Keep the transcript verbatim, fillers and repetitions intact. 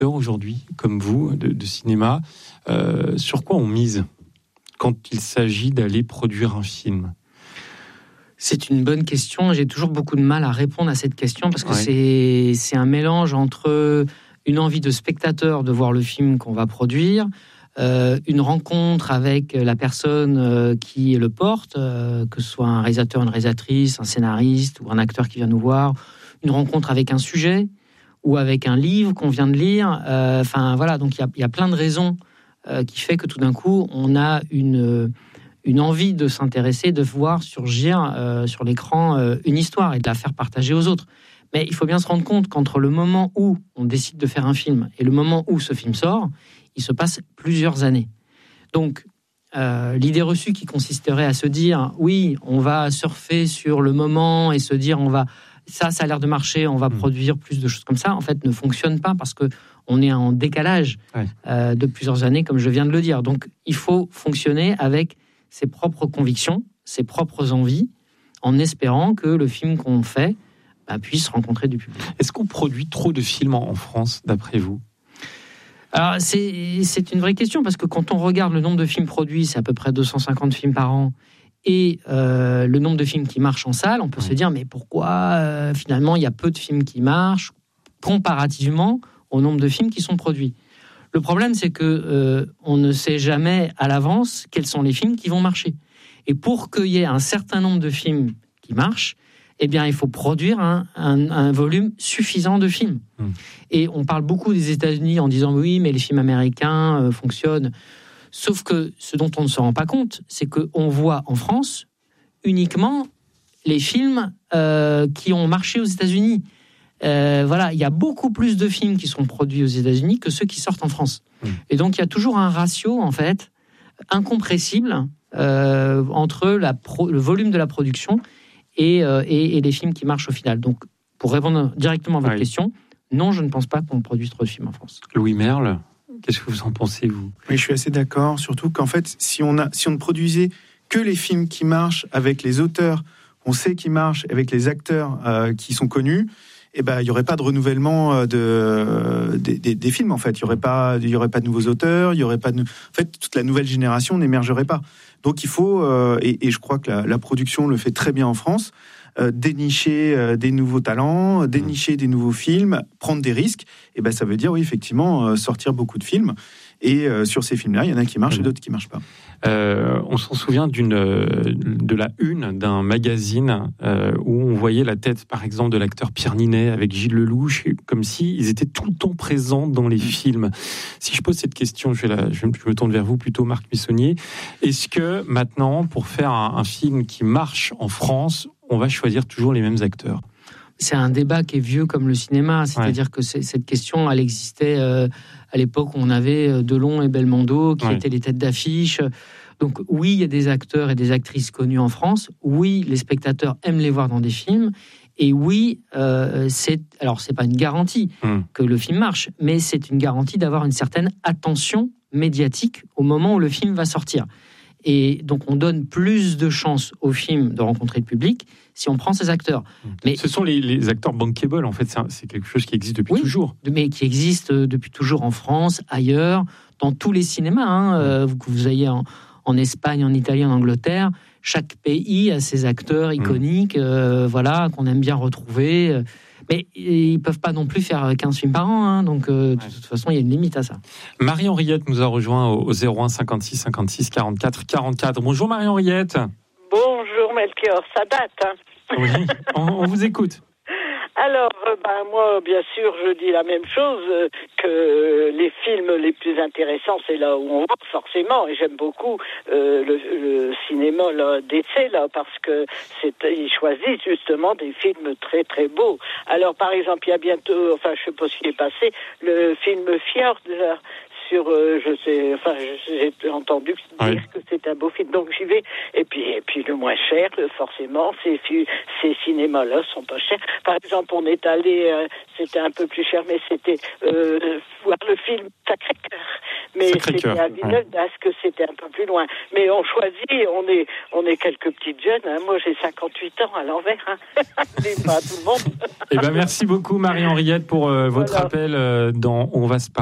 producteurs aujourd'hui, comme vous, de, de cinéma, euh, sur quoi on mise quand il s'agit d'aller produire un film ? C'est une bonne question. J'ai toujours beaucoup de mal à répondre à cette question parce que Ouais. c'est, c'est un mélange entre une envie de spectateur de voir le film qu'on va produire, euh, une rencontre avec la personne euh, qui le porte, euh, que ce soit un réalisateur, une réalisatrice, un scénariste ou un acteur qui vient nous voir, une rencontre avec un sujet ou avec un livre qu'on vient de lire. Enfin, euh, voilà, donc il y, y a plein de raisons euh, qui fait que tout d'un coup, on a une... une envie de s'intéresser, de voir surgir euh, sur l'écran euh, une histoire et de la faire partager aux autres. Mais il faut bien se rendre compte qu'entre le moment où on décide de faire un film et le moment où ce film sort, il se passe plusieurs années. Donc, euh, l'idée reçue qui consisterait à se dire « oui, on va surfer sur le moment et se dire on va ça, ça a l'air de marcher, on va mmh. produire plus de choses comme ça », en fait, ne fonctionne pas parce que on est en décalage ouais. euh, de plusieurs années, comme je viens de le dire. Donc, il faut fonctionner avec ses propres convictions, ses propres envies, en espérant que le film qu'on fait bah, puisse rencontrer du public. Est-ce qu'on produit trop de films en France, d'après vous ? Alors, c'est, c'est une vraie question, parce que quand on regarde le nombre de films produits, c'est à peu près deux cent cinquante films par an, et euh, le nombre de films qui marchent en salle, on peut oui. se dire, mais pourquoi euh, finalement il y a peu de films qui marchent, comparativement au nombre de films qui sont produits ? Le problème, c'est que euh, on ne sait jamais à l'avance quels sont les films qui vont marcher. Et pour qu'il y ait un certain nombre de films qui marchent, eh bien, il faut produire un, un, un volume suffisant de films. Mmh. Et on parle beaucoup des États-Unis en disant oui, mais les films américains euh, fonctionnent. Sauf que ce dont on ne se rend pas compte, c'est qu'on voit en France uniquement les films euh, qui ont marché aux États-Unis. Euh, voilà, il y a beaucoup plus de films qui sont produits aux États-Unis que ceux qui sortent en France. Mmh. Et donc, il y a toujours un ratio, en fait, incompressible euh, entre la pro- le volume de la production et, euh, et, et les films qui marchent au final. Donc, pour répondre directement à votre oui. question, non, je ne pense pas qu'on produise trop de films en France. Louis Merle, qu'est-ce que vous en pensez, vous ? Oui, je suis assez d'accord, surtout qu'en fait, si on, a, si on ne produisait que les films qui marchent avec les auteurs, on sait qu'ils marchent avec les acteurs euh, qui sont connus, eh ben, il n'y aurait pas de renouvellement de, des, des, des films, en fait. Il n'y aurait pas, il y aurait pas de nouveaux auteurs, il y aurait pas de... En fait, toute la nouvelle génération n'émergerait pas. Donc, il faut, euh, et, et je crois que la, la production le fait très bien en France, euh, dénicher euh, des nouveaux talents, dénicher des nouveaux films, prendre des risques. Et ben, ça veut dire, oui, effectivement, euh, sortir beaucoup de films. Et euh, sur ces films-là, il y en a qui marchent et d'autres qui ne marchent pas. Euh, on s'en souvient d'une, de la une d'un magazine euh, où on voyait la tête, par exemple, de l'acteur Pierre Ninet avec Gilles Lelouch, comme s'ils étaient tout le temps présents dans les films. Si je pose cette question, je, vais la, je me tourne vers vous plutôt, Marc Buissonnier. Est-ce que maintenant, pour faire un, un film qui marche en France, on va choisir toujours les mêmes acteurs ? C'est un débat qui est vieux comme le cinéma, c'est-à-dire ouais. que c'est, cette question, elle existait euh, à l'époque où on avait Delon et Belmondo qui ouais. étaient les têtes d'affiche. Donc oui, il y a des acteurs et des actrices connus en France. Oui, les spectateurs aiment les voir dans des films. Et oui, euh, c'est alors c'est pas une garantie mmh. que le film marche, mais c'est une garantie d'avoir une certaine attention médiatique au moment où le film va sortir. Et donc, on donne plus de chances au film de rencontrer le public si on prend ces acteurs. Mais ce sont les, les acteurs bankable, en fait, c'est, un, c'est quelque chose qui existe depuis oui, toujours. Mais qui existe depuis toujours en France, ailleurs, dans tous les cinémas. Hein, euh, que vous ayez en, en Espagne, en Italie, en Angleterre, chaque pays a ses acteurs iconiques, euh, voilà, qu'on aime bien retrouver. Mais ils ne peuvent pas non plus faire quinze films par an, hein, donc euh, de toute façon, il y a une limite à ça. Marie-Henriette nous a rejoint au zéro un cinquante-six cinquante-six quarante-quatre quarante-quatre. Bonjour Marie-Henriette. Bonjour Melchior, ça date. Hein. Oui, on, on vous écoute. Alors, ben, moi, bien sûr, je dis la même chose, euh, que les films les plus intéressants, c'est là où on va, forcément, et j'aime beaucoup euh, le, le cinéma là, d'essai, là, parce que c'est, ils choisissent justement des films très, très beaux. Alors, par exemple, il y a bientôt, enfin, je sais pas ce qui est passé, le film Fjord, là, sûr, euh, je sais, enfin, j'ai entendu dire ouais. que c'est un beau film, donc j'y vais. Et puis, et puis le moins cher, forcément, ces, ces cinémas-là sont pas chers. Par exemple, on est allé, euh, c'était un peu plus cher, mais c'était euh, voir le film Sacré-Cœur. Mais c'était à Villeneuve d'Ascq, ouais. C'était un peu plus loin. Mais on choisit, on est, on est quelques petites jeunes. Hein. Moi, j'ai cinquante-huit ans à l'envers. Hein. C'est pas tout le monde. Eh ben, merci beaucoup, Marie-Henriette, pour euh, votre voilà. appel euh, dans On va se parler.